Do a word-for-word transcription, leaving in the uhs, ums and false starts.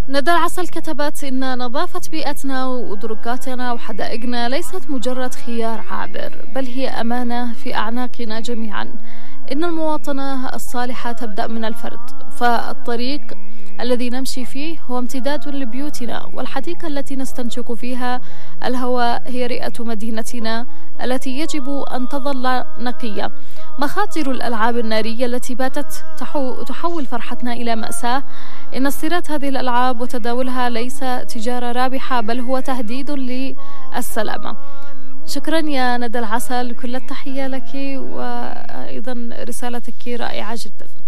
ندى العسل كتبت إن نظافة بيئتنا ودرجاتنا وحدائقنا ليست مجرد خيار عابر، بل هي أمانة في أعناقنا جميعا. إن المواطنة الصالحة تبدأ من الفرد، فالطريق الذي نمشي فيه هو امتداد لبيوتنا، والحديقة التي نستنشق فيها الهواء هي رئة مدينتنا التي يجب أن تظل نقية. مخاطر الألعاب النارية التي باتت تحول فرحتنا إلى مأساة. إن استيراد هذه الألعاب وتداولها ليس تجارة رابحة، بل هو تهديد للسلامة. شكرا يا ندى العسل، كل التحية لك، وأيضا رسالتك رائعة جدا.